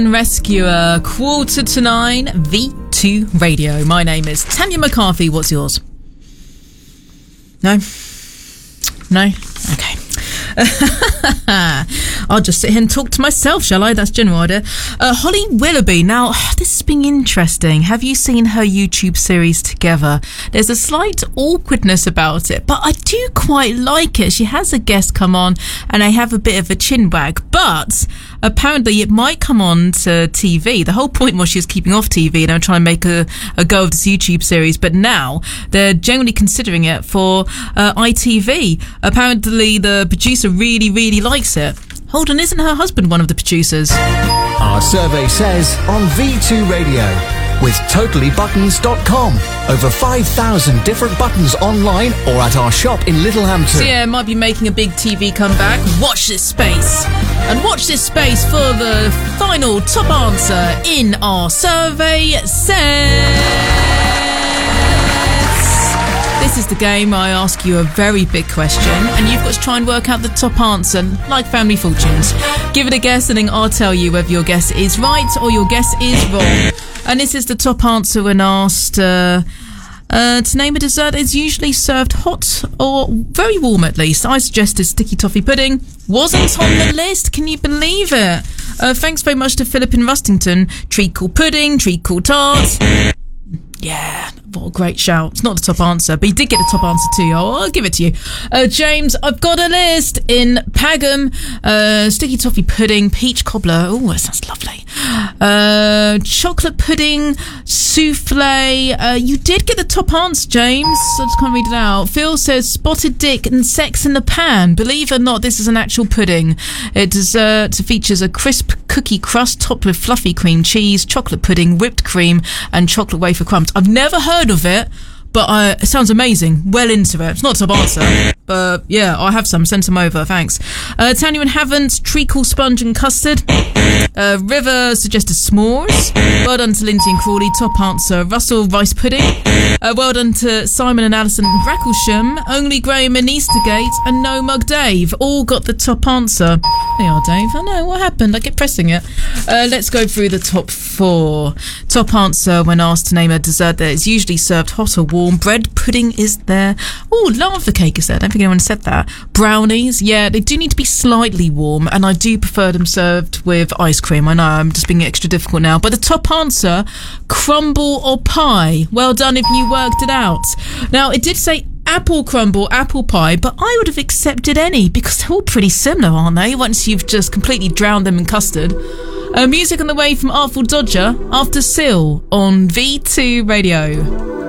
Rescuer, 8:45, V2 Radio. My name is Tanya McCarthy. What's yours? No? Okay. I'll just sit here and talk to myself, shall I? That's general idea. Holly Willoughby. Now, this has been interesting. Have you seen her YouTube series Together? There's a slight awkwardness about it, but I do quite like it. She has a guest come on and they have a bit of a chin wag, but apparently it might come on to TV. The whole point was she was keeping off TV and they were trying to make a go of this YouTube series, but now they're generally considering it for ITV. Apparently the producer really likes it. Hold on, isn't her husband one of the producers? Our survey says on V2 Radio with TotallyButtons.com. Over 5,000 different buttons online or at our shop in Littlehampton. So yeah, might be making a big TV comeback. Watch this space. And watch this space for the final top answer in our survey says... This is the game. I ask you a very big question and you've got to try and work out the top answer, like Family Fortunes. Give it a guess and then I'll tell you whether your guess is right or your guess is wrong. And this is the top answer when asked to name a dessert that's usually served hot or very warm at least. I suggested sticky toffee pudding. Wasn't on the list. Can you believe it? Thanks very much to Philip in Rustington. Treacle pudding, treacle tart. Yeah, what a great shout. It's not the top answer, but you did get the top answer too. I'll give it to you. James, I've got a list in Pagham. Sticky toffee pudding, peach cobbler. Oh, that sounds lovely. Chocolate pudding, souffle. You did get the top answer, James. I just can't read it out. Phil says spotted dick and sex in the pan. Believe it or not, this is an actual pudding. Dessert features a crisp cookie crust topped with fluffy cream cheese, chocolate pudding, whipped cream, and chocolate wafer crumbs. I've never heard of it, but it sounds amazing. Well into it. It's not a top answer, but yeah, I'll have some. Send some over. Thanks. Tanya and Havant, treacle sponge and custard. River suggested s'mores. Well done to Lindsay and Crawley. Top answer, Russell rice pudding. Well done to Simon and Alison Bracklesham. Only Graham and Eastergate and No Mug Dave. All got the top answer. There you are, Dave. I know what happened. I kept pressing it. Let's go through the top four. Top answer when asked to name a dessert that is usually served hot or warm. Bread pudding is there. Oh, lava cake is there. I don't think anyone said that. Brownies, yeah, they do need to be slightly warm, and I do prefer them served with ice cream. I know, I'm just being extra difficult now. But the top answer, crumble or pie. Well done if you worked it out. Now, it did say apple crumble, apple pie, but I would have accepted any because they're all pretty similar, aren't they? Once you've just completely drowned them in custard. Music on the way from Artful Dodger after Seal on V2 Radio.